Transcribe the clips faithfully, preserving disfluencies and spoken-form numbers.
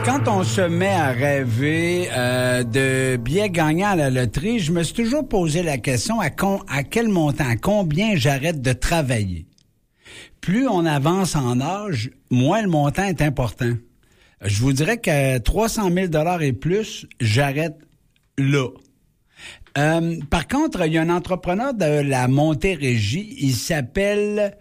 Quand on se met à rêver euh, de billets gagnants à la loterie, je me suis toujours posé la question à, con, à quel montant, à combien j'arrête de travailler. Plus on avance en âge, moins le montant est important. Je vous dirais que trois cent mille dollars et plus, j'arrête là. Euh, par contre, il y a un entrepreneur de la Montérégie, il s'appelle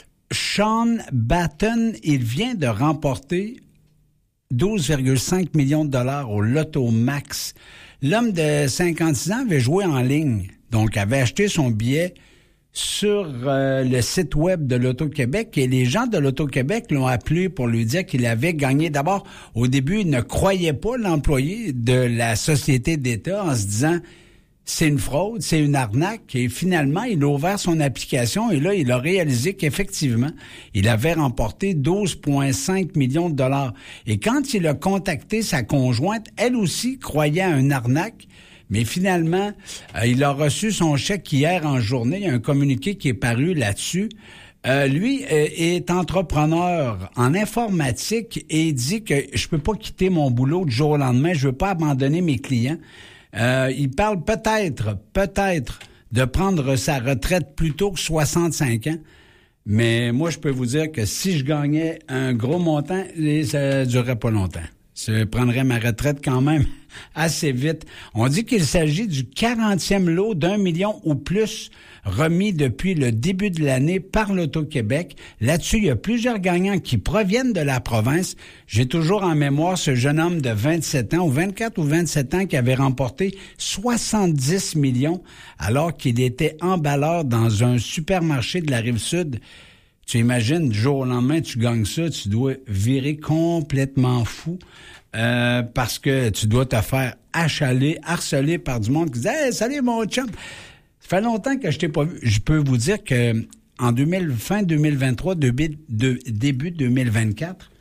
Sean Batten. Il vient de remporter douze virgule cinq millions de dollars au Loto Max. L'homme de cinquante-six ans avait joué en ligne, donc avait acheté son billet sur euh, le site web de l'Auto-Québec et les gens de l'Auto-Québec l'ont appelé pour lui dire qu'il avait gagné. D'abord, au début, il ne croyait pas l'employé de la société d'État en se disant c'est une fraude, c'est une arnaque. Et finalement, il a ouvert son application et là, il a réalisé qu'effectivement, il avait remporté douze virgule cinq millions de dollars. Et quand il a contacté sa conjointe, elle aussi croyait à une arnaque. Mais finalement, euh, il a reçu son chèque hier en journée. Il y a un communiqué qui est paru là-dessus. Euh, lui euh, est entrepreneur en informatique et il dit que je peux pas quitter mon boulot du jour au lendemain. Je veux pas abandonner mes clients. Euh, il parle peut-être, peut-être de prendre sa retraite plus tôt que soixante-cinq ans. Mais moi, je peux vous dire que si je gagnais un gros montant, ça durerait pas longtemps. Je prendrais ma retraite quand même assez vite. On dit qu'il s'agit du quarantième lot d'un million ou plus remis depuis le début de l'année par l'Auto-Québec. Là-dessus, il y a plusieurs gagnants qui proviennent de la province. J'ai toujours en mémoire ce jeune homme de vingt-sept ans, ou vingt-quatre ou vingt-sept ans, qui avait remporté soixante-dix millions alors qu'il était emballeur dans un supermarché de la Rive-Sud. Tu imagines, du jour au lendemain, tu gagnes ça, tu dois virer complètement fou euh, parce que tu dois te faire achaler, harceler par du monde qui dit « Hey, salut mon chum! » Ça fait longtemps que je t'ai pas vu. Je peux vous dire que en deux mille, fin deux mille vingt-trois, début, de, début deux mille vingt-quatre,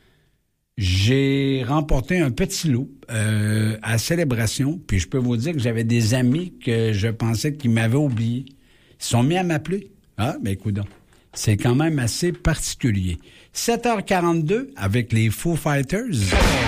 j'ai remporté un petit lot euh, à Célébration. Puis je peux vous dire que j'avais des amis que je pensais qu'ils m'avaient oublié. Ils sont mis à m'appeler. Ah, ben écoute. C'est quand même assez particulier. sept heures quarante-deux avec les Foo Fighters.